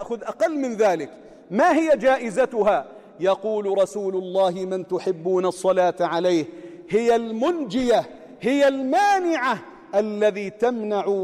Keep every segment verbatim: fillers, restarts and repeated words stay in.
يأخذ أقل من ذلك. ما هي جائزتها؟ يقول رسول الله: من تحبون الصلاة عليه هي المنجية، هي المانعة الذي تمنع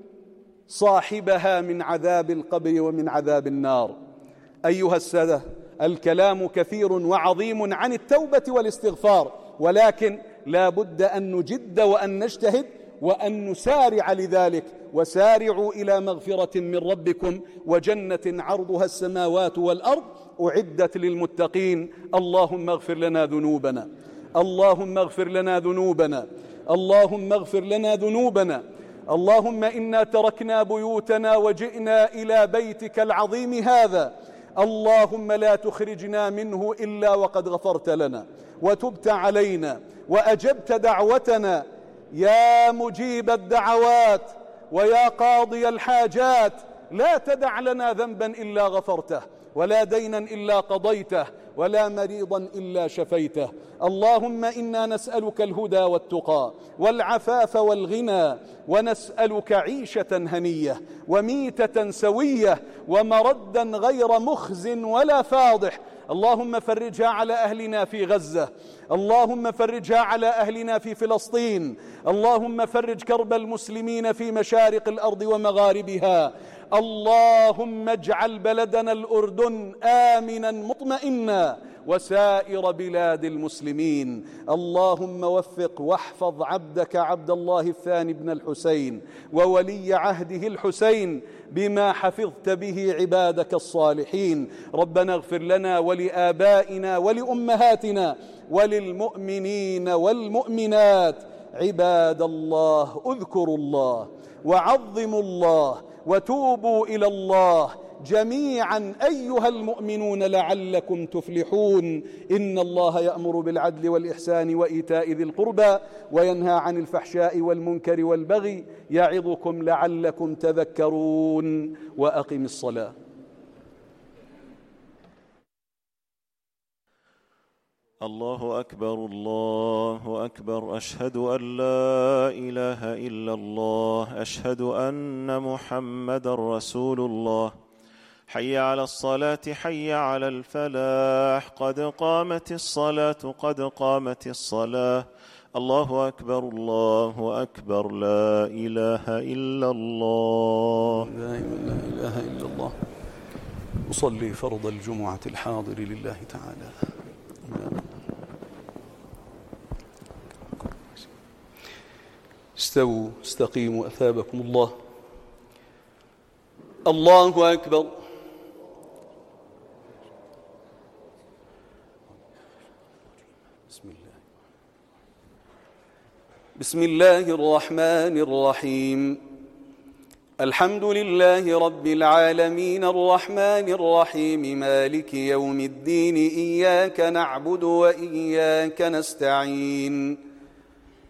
صاحبها من عذاب القبر ومن عذاب النار. أيها السادة، الكلام كثير وعظيم عن التوبة والاستغفار، ولكن لا بد أن نجد وأن نجتهد وأن نسارع لذلك. وسارعوا إلى مغفرة من ربكم وجنة عرضها السماوات والأرض أعدت للمتقين. اللهم اغفر لنا ذنوبنا، اللهم اغفر لنا ذنوبنا، اللهم اغفر لنا ذنوبنا. اللهم إنا تركنا بيوتنا وجئنا إلى بيتك العظيم هذا، اللهم لا تخرجنا منه إلا وقد غفرت لنا وتبت علينا وأجبت دعوتنا يا مجيب الدعوات ويا قاضي الحاجات. لا تدع لنا ذنبا إلا غفرته، ولا دينا إلا قضيته، ولا مريضا إلا شفيته. اللهم إنا نسألك الهدى والتقى والعفاف والغنى، ونسألك عيشة هنية وميتة سوية ومردا غير مخز ولا فاضح. اللهم فرجها على أهلنا في غزة، اللهم فرجها على أهلنا في فلسطين، اللهم فرج كرب المسلمين في مشارق الأرض ومغاربها. اللهم اجعل بلدنا الأردن آمنا مطمئنا وسائر بلاد المسلمين. اللهم وفق واحفظ عبدك عبد الله الثاني بن الحسين وولي عهده الحسين بما حفظت به عبادك الصالحين. ربنا اغفر لنا ولآبائنا ولأمهاتنا وللمؤمنين والمؤمنات. عباد الله، اذكروا الله وعظموا الله وتوبوا إلى الله جميعا أيها المؤمنون لعلكم تفلحون. إن الله يأمر بالعدل والإحسان وإيتاء ذي القربى وينهى عن الفحشاء والمنكر والبغي يعظكم لعلكم تذكرون. وأقم الصلاة. الله أكبر، الله أكبر. أشهد أن لا إله إلا الله، أشهد أن محمد رسول الله. حي على الصلاة، حي على الفلاح، قد قامت الصلاة، قد قامت الصلاة. الله أكبر، الله أكبر. لا إله إلا الله، لا إله إلا الله. أصلي فرض الجمعة الحاضر لله تعالى. استووا استقيموا أثابكم الله. الله أكبر. بسم الله بسم الله الرحمن الرحيم. الحمد لله رب العالمين الرحمن الرحيم مالك يوم الدين. إياك نعبد وإياك نستعين.